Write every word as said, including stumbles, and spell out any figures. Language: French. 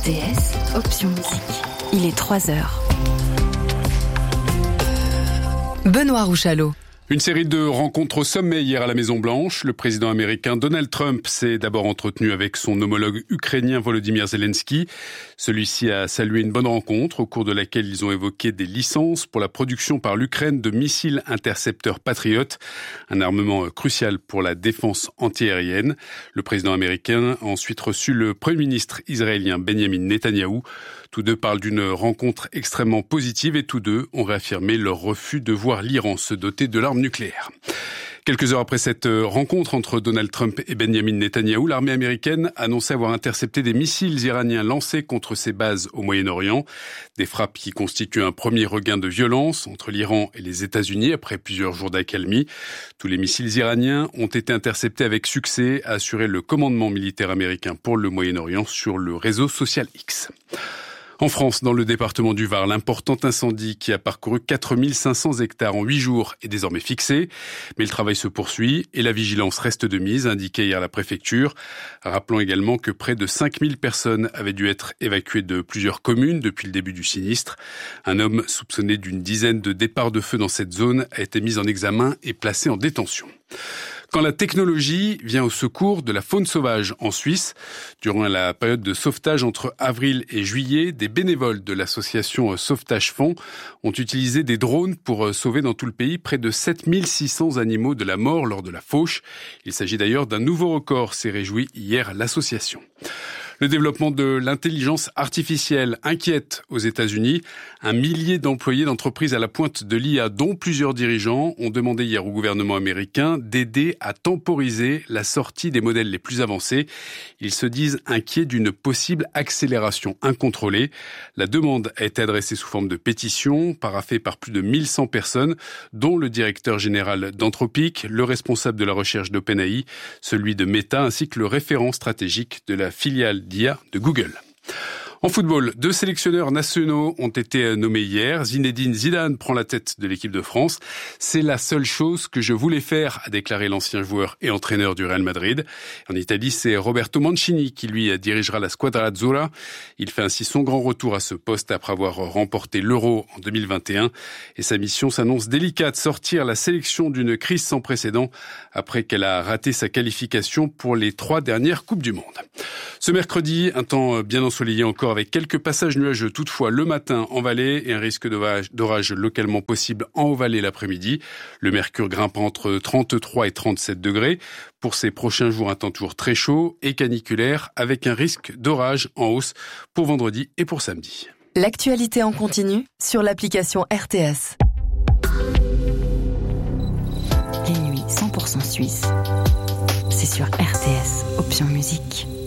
R T S, option musique. Il est trois heures. Benoît Rouchalot. Une série de rencontres au sommet hier à la Maison-Blanche. Le président américain Donald Trump s'est d'abord entretenu avec son homologue ukrainien Volodymyr Zelensky. Celui-ci a salué une bonne rencontre au cours de laquelle ils ont évoqué des licences pour la production par l'Ukraine de missiles intercepteurs Patriot, un armement crucial pour la défense antiaérienne. Le président américain a ensuite reçu le premier ministre israélien Benjamin Netanyahou. Tous deux parlent d'une rencontre extrêmement positive et tous deux ont réaffirmé leur refus de voir l'Iran se doter de l'arme nucléaire. Quelques heures après cette rencontre entre Donald Trump et Benjamin Netanyahou, l'armée américaine annonçait avoir intercepté des missiles iraniens lancés contre ses bases au Moyen-Orient. Des frappes qui constituent un premier regain de violence entre l'Iran et les États-Unis après plusieurs jours d'accalmie. Tous les missiles iraniens ont été interceptés avec succès, a assuré le commandement militaire américain pour le Moyen-Orient sur le réseau social X. En France, dans le département du Var, l'important incendie qui a parcouru quatre mille cinq cents hectares en huit jours est désormais fixé. Mais le travail se poursuit et la vigilance reste de mise, indiquait hier la préfecture. Rappelons également que près de cinq mille personnes avaient dû être évacuées de plusieurs communes depuis le début du sinistre. Un homme soupçonné d'une dizaine de départs de feu dans cette zone a été mis en examen et placé en détention. Quand la technologie vient au secours de la faune sauvage en Suisse, durant la période de sauvetage entre avril et juillet, des bénévoles de l'association Sauvetage Fonds ont utilisé des drones pour sauver dans tout le pays près de sept mille six cents animaux de la mort lors de la fauche. Il s'agit d'ailleurs d'un nouveau record, s'est réjoui hier l'association. Le développement de l'intelligence artificielle inquiète aux États-Unis. Un millier d'employés d'entreprises à la pointe de l'I A, dont plusieurs dirigeants, ont demandé hier au gouvernement américain d'aider à temporiser la sortie des modèles les plus avancés. Ils se disent inquiets d'une possible accélération incontrôlée. La demande a été adressée sous forme de pétition, paraphée par plus de mille cent personnes, dont le directeur général d'Anthropic, le responsable de la recherche d'OpenAI, celui de Meta, ainsi que le référent stratégique de la filiale d'I A de Google. En football, deux sélectionneurs nationaux ont été nommés hier. Zinedine Zidane prend la tête de l'équipe de France. C'est la seule chose que je voulais faire, a déclaré l'ancien joueur et entraîneur du Real Madrid. En Italie, c'est Roberto Mancini qui lui dirigera la Squadra Azzurra. Il fait ainsi son grand retour à ce poste après avoir remporté l'Euro en deux mille vingt et un. Et sa mission s'annonce délicate, sortir la sélection d'une crise sans précédent après qu'elle a raté sa qualification pour les trois dernières Coupes du Monde. Ce mercredi, un temps bien ensoleillé encore avec quelques passages nuageux toutefois le matin en vallée et un risque d'orage localement possible en haut-vallée l'après-midi. Le mercure grimpe entre trente-trois et trente-sept degrés. Pour ces prochains jours, un temps toujours très chaud et caniculaire avec un risque d'orage en hausse pour vendredi et pour samedi. L'actualité en continu sur l'application R T S. Les nuits cent pour cent suisses, c'est sur R T S, option musique.